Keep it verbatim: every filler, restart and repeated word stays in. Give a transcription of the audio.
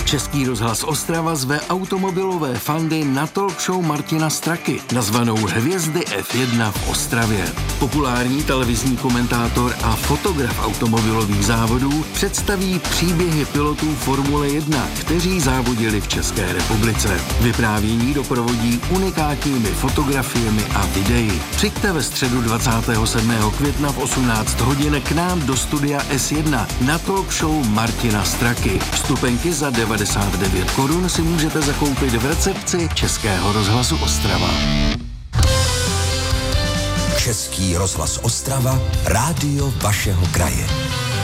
Český rozhlas Ostrava zve automobilové fandy na talk show Martina Straky, nazvanou Hvězdy F jedna v Ostravě. Populární televizní komentátor a fotograf automobilových závodů představí příběhy pilotů Formule jedna, kteří závodili v České republice. Vyprávění doprovodí unikátními fotografiemi a videí. Přijďte ve středu dvacátého sedmého května v osmnáct hodin k nám do studia S jedna na talk show Martina Straky. Vstupenky za devadesát devět korun si můžete zakoupit v recepci Českého rozhlasu Ostrava. Český rozhlas Ostrava, rádio vašeho kraje.